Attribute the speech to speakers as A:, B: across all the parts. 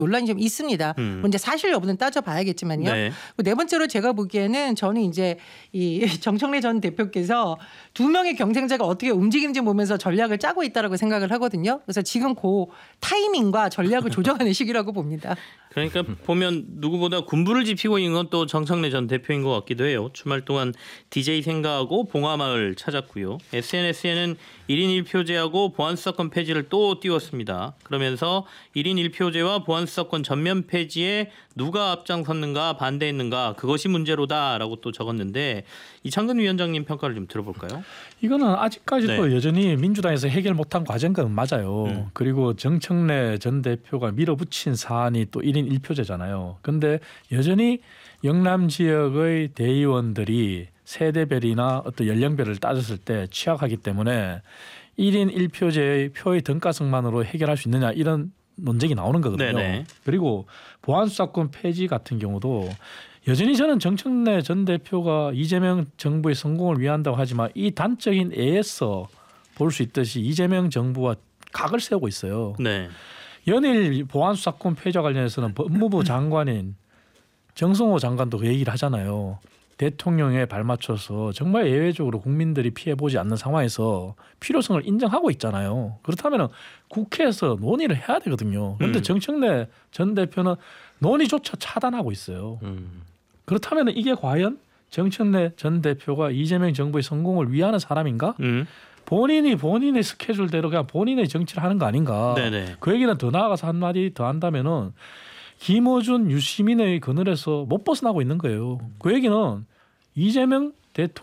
A: 논란이 좀 있습니다. 이제 사실 여부는 따져봐야겠지만요.
B: 네.
A: 네 번째로 제가 보기에는 저는 이제 이 정청래 전 대표께서 두 명의 경쟁자가 어떻게 움직이는지 보면서 전략을 짜고 있다라고 생각을 하거든요. 그래서 지금 그 타이밍과 전략을 조정하는 시기라고 봅니다.
B: 그러니까 보면 누구보다 군부를 지피고 있는 건 또 정청래 전 대표인 것 같기도 해요. 주말 동안 DJ 생가하고 봉화마을 찾았고요. SNS에는 1인 1표제하고 보안수사권 폐지를 또 띄웠습니다. 그러면서 1인 1표제와 보안수사권 전면 폐지에 누가 앞장섰는가 반대했는가 그것이 문제로다라고 또 적었는데 이창근 위원장님 평가를 좀 들어볼까요?
C: 이거는 아직까지도
B: 네.
C: 여전히 민주당에서 해결 못한 과제인 건 맞아요. 그리고 정청래 전 대표가 밀어붙인 사안이 또 1인 1표제잖아요. 그런데 여전히 영남 지역의 대의원들이 세대별이나 어떤 연령별을 따졌을 때 취약하기 때문에 1인 1표제의 표의 등가성만으로 해결할 수 있느냐 이런 논쟁이 나오는 거거든요.
B: 네네.
C: 그리고 보안수사권 폐지 같은 경우도 여전히 저는 정청래 전 대표가 이재명 정부의 성공을 위한다고 하지만 이 단적인 예에서 볼 수 있듯이 이재명 정부와 각을 세우고 있어요.
B: 네.
C: 연일 보안수사권 폐지와 관련해서는 법무부 장관인 정성호 장관도 그 얘기를 하잖아요. 대통령에 발맞춰서 정말 예외적으로 국민들이 피해보지 않는 상황에서 필요성을 인정하고 있잖아요. 그렇다면 국회에서 논의를 해야 되거든요. 그런데 정청래 전 대표는 논의조차 차단하고 있어요. 그렇다면 이게 과연 정청래 전 대표가 이재명 정부의 성공을 위하는 사람인가? 본인의 스케줄대로 그냥 본인의 정치를 하는 거 아닌가?
B: 네네.
C: 그 얘기는 더 나아가서 한마디 더 한다면은 김어준, 유시민의 그늘에서 못 벗어나고 있는 거예요. 그 얘기는 이재명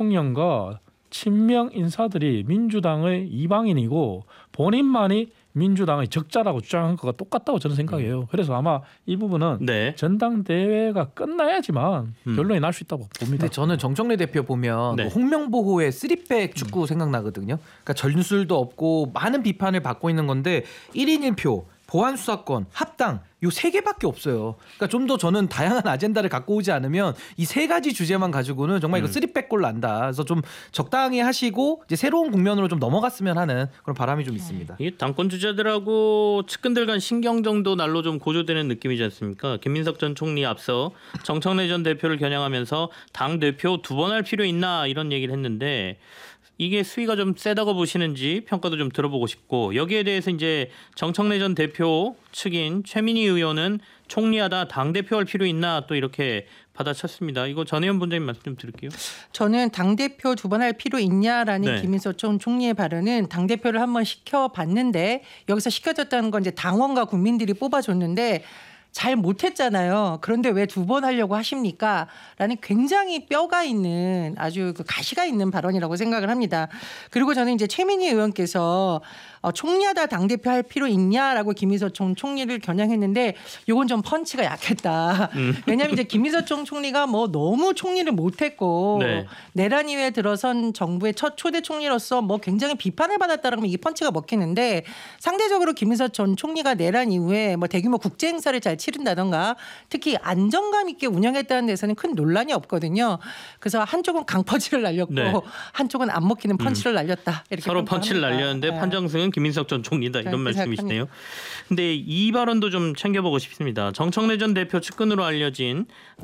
C: 대통령과 친명 인사들이 민주당의 이방인이고 본인만이 민주당의 적자라고 주장한 거가 똑같다고 저는 생각해요. 그래서 아마 이 부분은
B: 네.
C: 전당대회가 끝나야지만 결론이 날 수 있다고 봅니다.
D: 근데 저는 정청래 대표 보면
B: 네.
D: 홍명보호의 3백 축구 생각나거든요. 그러니까 전술도 없고 많은 비판을 받고 있는 건데 1인 1표, 보안수사권, 합당 요 세 개밖에 없어요. 그러니까 좀 더 저는 다양한 아젠다를 갖고 오지 않으면 이 세 가지 주제만 가지고는 정말 이거 3백골 난다. 그래서 좀 적당히 하시고 이제 새로운 국면으로 좀 넘어갔으면 하는 그런 바람이 좀 있습니다.
B: 이 당권 주자들하고 측근들 간 신경정도 날로 좀 고조되는 느낌이지 않습니까? 김민석 전 총리 앞서 정청래 전 대표를 겨냥하면서 당 대표 2번 할 필요 있나 이런 얘기를 했는데 이게 수위가 좀 세다고 보시는지 평가도 좀 들어보고 싶고 여기에 대해서 이제 정청래 전 대표 측인 최민희 의원은 총리하다 당 대표 할 필요 있나 또 이렇게 받아쳤습니다. 이거 전혜연 본장님 말씀 좀 드릴게요.
A: 저는 당대표 2번 할 필요 있냐라는
B: 네.
A: 김인석 전 총리의 발언은 당대표를 한번 시켜봤는데 여기서 시켜줬다는 건 이제 당원과 국민들이 뽑아줬는데 잘 못했잖아요. 그런데 왜 2번 하려고 하십니까? 라는 굉장히 뼈가 있는 아주 그 가시가 있는 발언이라고 생각을 합니다. 그리고 저는 이제 최민희 의원께서 총리하다 당대표 할 필요 있냐라고 김인석 총리를 겨냥했는데 이건 좀 펀치가 약했다. 왜냐하면 이제 김인석 총리가 뭐 너무 총리를 못했고
B: 네.
A: 내란 이후에 들어선 정부의 첫 초대 총리로서 뭐 굉장히 비판을 받았다라면 이게 펀치가 먹히는데 상대적으로 김인석 전 총리가 내란 이후에 뭐 대규모 국제 행사를 잘 치른다던가 특히 안정감 있게 운영했다는 데서는 큰 논란이 없거든요. 그래서 한쪽은 강펀치를 날렸고
B: 네.
A: 한쪽은 안 먹히는 펀치를 날렸다. 이렇게
B: 서로 펀치를
A: 평가합니다.
B: 날렸는데
A: 네.
B: 판정승은 김인석 전 총리다 이런
A: 그렇게
B: 말씀이시네요. 근데 이 발언도 좀 챙겨보고 싶습니다. 정청래 전 대표 측근으로 알려진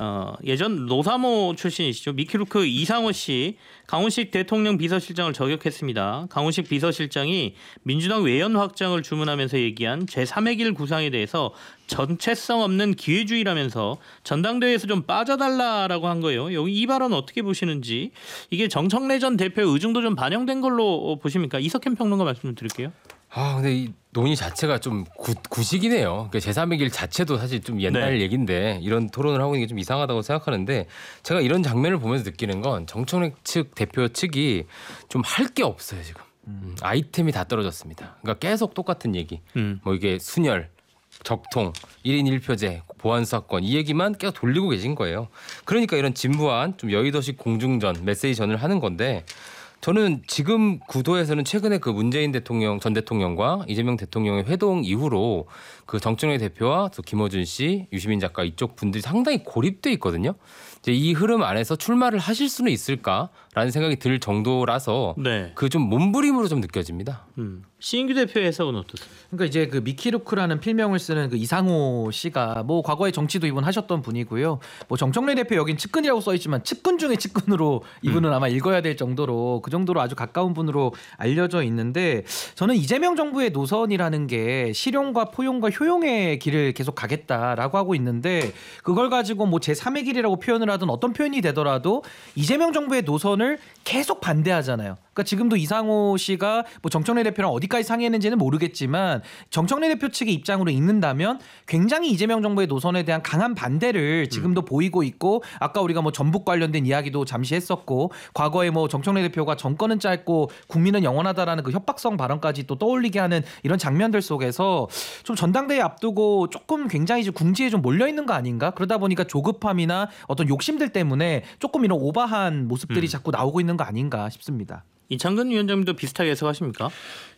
B: 예전 노사모 출신이시죠. 미키루크 이상호 씨 강훈식 대통령 비서실장을 저격했습니다. 강훈식 비서실장이 민주당 외연 확장을 주문하면서 얘기한 제3의 길 구상에 대해서 전체성 없는 기회주의라면서 전당대회에서 좀 빠져달라라고 한 거예요. 여기 이 발언 어떻게 보시는지 이게 정청래 전 대표의 의중도 좀 반영된 걸로 보십니까? 이석현 평론가 말씀 좀 드릴게요.
E: 근데 이 논의 자체가 좀 구식이네요. 그러니까 제3의 길 자체도 사실 좀 옛날
B: 네.
E: 얘기인데 이런 토론을 하고 있는 게 좀 이상하다고 생각하는데 제가 이런 장면을 보면서 느끼는 건 정청래 측 대표 측이 좀 할 게 없어요 지금. 아이템이 다 떨어졌습니다. 그러니까 계속 똑같은 얘기. 뭐 이게 순혈, 적통, 1인 1표제, 보안수사권 이 얘기만 계속 돌리고 계신 거예요. 그러니까 이런 진부한 좀 여의도식 공중전, 메시지전을 하는 건데 저는 지금 구도에서는 최근에 그 문재인 대통령 전 대통령과 이재명 대통령의 회동 이후로 그 정청래 대표와 또 김어준 씨, 유시민 작가 이쪽 분들이 상당히 고립돼 있거든요. 이제 이 흐름 안에서 출마를 하실 수는 있을까라는 생각이 들 정도라서
B: 네.
E: 그 좀 몸부림으로 좀 느껴집니다.
B: 신인규 대표의 해석은 어떻습니까?
D: 그러니까 이제 그 미키루크라는 필명을 쓰는 그 이상호 씨가 뭐 과거에 정치도 이분 하셨던 분이고요. 뭐 정청래 대표 여긴 측근이라고 써 있지만 측근 중에 측근으로 이분은 아마 읽어야 될 정도로 그 정도로 아주 가까운 분으로 알려져 있는데 저는 이재명 정부의 노선이라는 게 실용과 포용과 효용의 길을 계속 가겠다라고 하고 있는데 그걸 가지고 뭐 제3의 길이라고 표현을 하든 어떤 표현이 되더라도 이재명 정부의 노선을 계속 반대하잖아요. 그러니까 지금도 이상호 씨가 뭐 정청래 대표랑 어디까지 상의했는지는 모르겠지만 정청래 대표 측의 입장으로 읽는다면 굉장히 이재명 정부의 노선에 대한 강한 반대를 지금도 보이고 있고 아까 우리가 뭐 전북 관련된 이야기도 잠시 했었고 과거에 뭐 정청래 대표가 정권은 짧고 국민은 영원하다라는 그 협박성 발언까지 또 떠올리게 하는 이런 장면들 속에서 좀 전당대회 앞두고 조금 굉장히 좀 궁지에 좀 몰려 있는 거 아닌가? 그러다 보니까 조급함이나 어떤 욕심들 때문에 조금 이런 오버한 모습들이 자꾸 나오고 있는 거 아닌가 싶습니다.
B: 이창근 위원장님도 비슷하게 해석하십니까?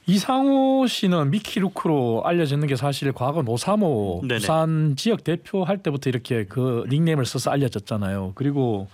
C: 이상호 씨는 미키루크로 알려졌는 게 사실 과거 노사모
B: 네네.
C: 부산 지역 대표할 때부터 이렇게 그 닉네임을 써서 알려졌잖아요. 그리고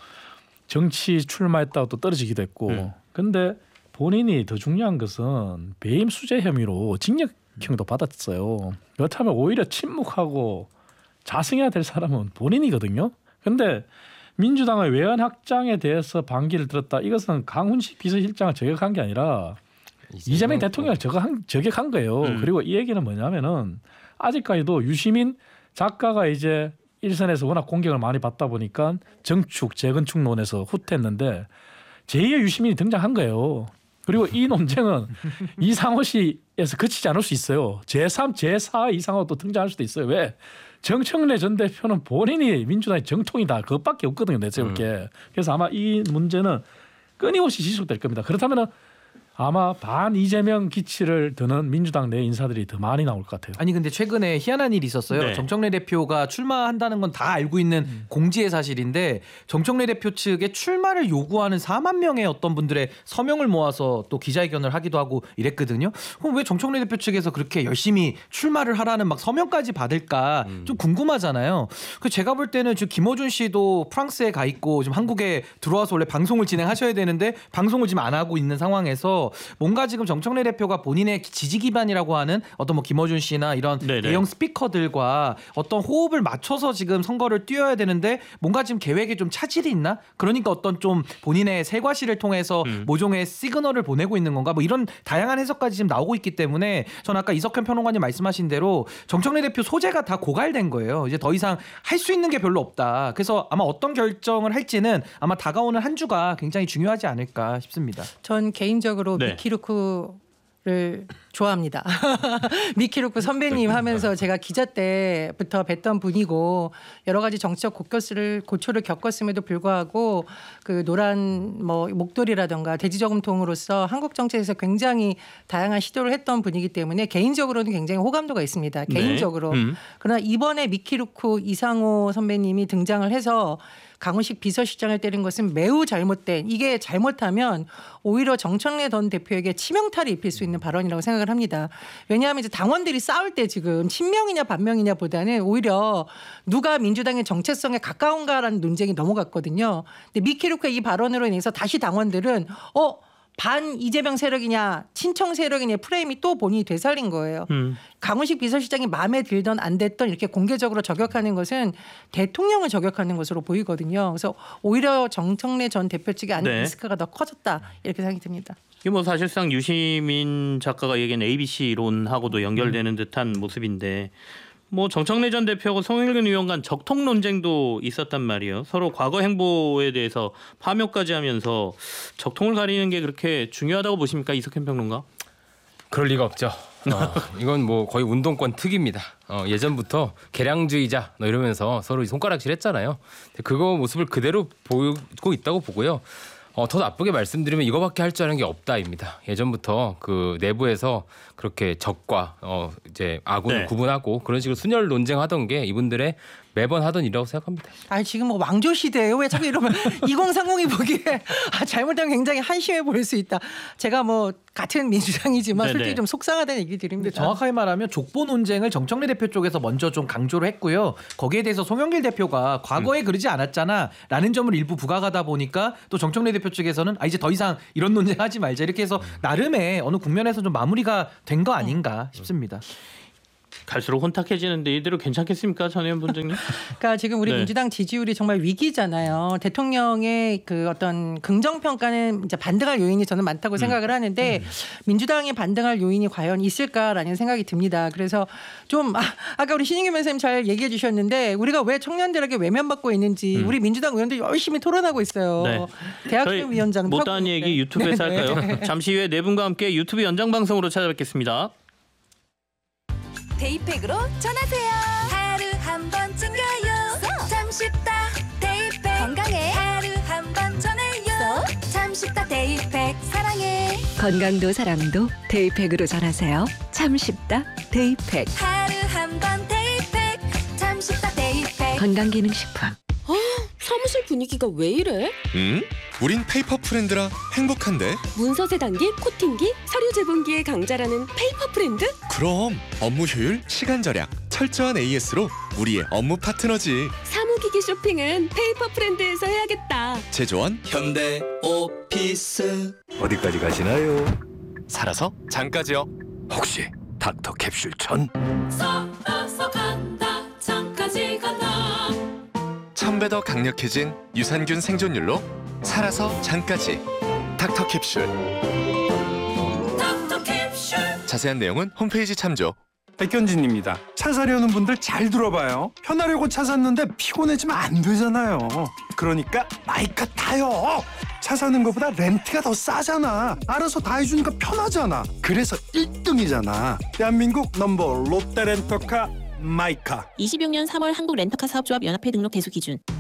C: 정치 출마했다고 또 떨어지기도 했고. 근데 본인이 더 중요한 것은 배임 수재 혐의로 징역형도 받았어요. 그렇다면 오히려 침묵하고 자성해야 될 사람은 본인이거든요. 근데 민주당의 외연 확장에 대해서 반기를 들었다. 이것은 강훈식 비서실장을 저격한 게 아니라 이재명 대통령을 저격한 거예요. 그리고 이 얘기는 뭐냐면은 아직까지도 유시민 작가가 이제 일선에서 워낙 공격을 많이 받다 보니까 정축 재건축론에서 후퇴했는데 제2의 유시민이 등장한 거예요. 그리고 이 논쟁은 이상호 씨에서 그치지 않을 수 있어요. 제3, 제4 이상호도 등장할 수도 있어요. 왜? 정청래 전 대표는 본인이 민주당의 정통이다. 그것밖에 없거든요. 내세울 게. 그래서 아마 이 문제는 끊임없이 지속될 겁니다. 그렇다면 아마 반 이재명 기치를 드는 민주당 내 인사들이 더 많이 나올 것 같아요.
D: 아니 근데 최근에 희한한 일이 있었어요.
B: 네.
D: 정청래 대표가 출마한다는 건 다 알고 있는 공지의 사실인데 정청래 대표 측에 출마를 요구하는 4만 명의 어떤 분들의 서명을 모아서 또 기자회견을 하기도 하고 이랬거든요. 그럼 왜 정청래 대표 측에서 그렇게 열심히 출마를 하라는 막 서명까지 받을까 좀 궁금하잖아요. 그 제가 볼 때는 지금 김어준 씨도 프랑스에 가 있고 지금 한국에 들어와서 원래 방송을 진행하셔야 되는데 방송을 지금 안 하고 있는 상황에서 뭔가 지금 정청래 대표가 본인의 지지 기반이라고 하는 어떤 뭐 김어준 씨나 이런
B: 네네.
D: 대형 스피커들과 어떤 호흡을 맞춰서 지금 선거를 뛰어야 되는데 뭔가 지금 계획에 좀 차질이 있나? 그러니까 어떤 좀 본인의 세과시를 통해서 모종의 시그널을 보내고 있는 건가? 뭐 이런 다양한 해석까지 지금 나오고 있기 때문에 저는 아까 이석현 평론가님 말씀하신 대로 정청래 대표 소재가 다 고갈된 거예요. 이제 더 이상 할 수 있는 게 별로 없다. 그래서 아마 어떤 결정을 할지는 아마 다가오는 한 주가 굉장히 중요하지 않을까 싶습니다.
A: 전 개인적으로
B: 네.
A: 미키루크를 좋아합니다. 미키루크 선배님 하면서 제가 기자 때부터 뵀던 분이고 여러 가지 정치적 고초를 겪었음에도 불구하고 그 노란 뭐 목도리라든가 돼지저금통으로서 한국 정치에서 굉장히 다양한 시도를 했던 분이기 때문에 개인적으로는 굉장히 호감도가 있습니다. 개인적으로. 그러나 이번에 미키루크 이상호 선배님이 등장을 해서 강훈식 비서실장을 때린 것은 매우 잘못된, 이게 잘못하면 오히려 정청래 전 대표에게 치명타를 입힐 수 있는 발언이라고 생각을 합니다. 왜냐하면 이제 당원들이 싸울 때 지금 친명이냐 반명이냐 보다는 오히려 누가 민주당의 정체성에 가까운가라는 논쟁이 넘어갔거든요. 근데 미키루크의 이 발언으로 인해서 다시 당원들은 반 이재명 세력이냐 친청 세력이냐 프레임이 또 본인이 되살린 거예요. 강훈식 비서실장이 마음에 들던 안 됐던 이렇게 공개적으로 저격하는 것은 대통령을 저격하는 것으로 보이거든요. 그래서 오히려 정청래 전 대표 측의 안전 리스크가 더 커졌다 이렇게 생각이 듭니다.
B: 이게 뭐 사실상 유시민 작가가 얘기한 ABC론하고도 연결되는 듯한 모습인데 뭐 정청래 전 대표하고 송영길 의원 간 적통 논쟁도 있었단 말이에요. 서로 과거 행보에 대해서 파묘까지 하면서 적통을 가리는 게 그렇게 중요하다고 보십니까, 이석현 평론가?
E: 그럴 리가 없죠. 이건 뭐 거의 운동권 특입니다. 예전부터 개량주의자 이러면서 서로 손가락질했잖아요. 그거 모습을 그대로 보이고 있다고 보고요. 더 나쁘게 말씀드리면 이거밖에 할 줄 아는 게 없다입니다. 예전부터 그 내부에서 그렇게 적과 이제 아군을 구분하고 그런 식으로 순혈 논쟁하던 게 이분들의 매번 하던 일이라고 생각합니다.
A: 아 지금 뭐 왕조 시대예요. 왜 자꾸 이러면 2030이 보기에 잘못하면 굉장히 한심해 보일 수 있다. 제가 뭐 같은 민주당이지만
B: 네네.
A: 솔직히 좀 속상하다는 얘기 드립니다.
D: 근데 정확하게 말하면 족보 논쟁을 정청래 대표 쪽에서 먼저 좀 강조를 했고요. 거기에 대해서 송영길 대표가 과거에 그러지 않았잖아라는 점을 일부 부각하다 보니까 또 정청래 대표 측에서는 이제 더 이상 이런 논쟁하지 말자 이렇게 해서 나름의 어느 국면에서 좀 마무리가 된 거 아닌가 싶습니다.
B: 갈수록 혼탁해지는데 이대로 괜찮겠습니까, 전혜연 본장님?
A: 그러니까 지금 우리
B: 네.
A: 민주당 지지율이 정말 위기잖아요. 대통령의 그 어떤 긍정 평가는 이제 반등할 요인이 저는 많다고 생각을 하는데 민주당이 반등할 요인이 과연 있을까라는 생각이 듭니다. 그래서 좀 아까 우리 신인규 변호사님 잘 얘기해 주셨는데 우리가 왜 청년들에게 외면받고 있는지 우리 민주당 의원들 열심히 토론하고 있어요.
B: 네.
A: 대학생 위원장도
B: 못다한
A: 하고
B: 얘기
A: 있는데.
B: 유튜브에서
A: 네,
B: 할까요?
A: 네.
B: 잠시 후에 네 분과 함께 유튜브 연장 방송으로 찾아뵙겠습니다.
F: 데이팩으로 전하세요. 하루 한 번 챙겨요. 참 쉽다 데이팩. 건강해 하루 한 번 전해요. 참 쉽다 데이팩. 사랑해
G: 건강도 사랑도 데이팩으로 전하세요. 참 쉽다 데이팩.
F: 하루 한 번 데이팩. 참 쉽다 데이팩.
G: 건강기능식품.
H: 사무실 분위기가 왜 이래?
I: 우린 페이퍼 프렌드라 행복한데?
H: 문서 세단기, 코팅기, 서류 제본기의 강자라는 페이퍼 프렌드?
I: 그럼 업무 효율, 시간 절약, 철저한 AS로 우리의 업무 파트너지.
H: 사무기기 쇼핑은 페이퍼 프렌드에서 해야겠다.
I: 제조원 현대 오피스. 어디까지 가시나요? 살아서 장까지요. 혹시 닥터 캡슐 천?
F: 썩어서 간다 잠까지 간다.
I: 1000배 더 강력해진 유산균 생존율로 살아서 장까지. 닥터 캡슐.
F: 닥터 캡슐.
I: 자세한 내용은 홈페이지 참조.
J: 백현진입니다. 차 사려는 분들 잘 들어봐요. 편하려고 차 샀는데 피곤해지면 안 되잖아요. 그러니까 마이카 타요. 차 사는 것보다 렌트가 더 싸잖아. 알아서 다 해주니까 편하잖아. 그래서 1등이잖아. 대한민국 넘버 롯데 렌터카 마이카.
H: 26년 3월 한국 렌터카 사업조합 연합회 등록 대수 기준.